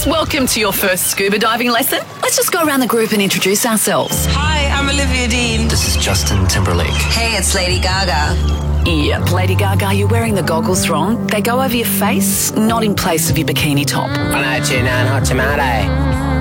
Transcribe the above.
girls. Welcome to your first scuba diving lesson. Let's just go around the group and introduce ourselves. Hi, I'm Olivia Dean. This is Justin Timberlake. Hey, it's Lady Gaga. Yep, Lady Gaga, you're wearing the goggles wrong. They go over your face, not in place of your bikini top. I know, tuna and hot tomato.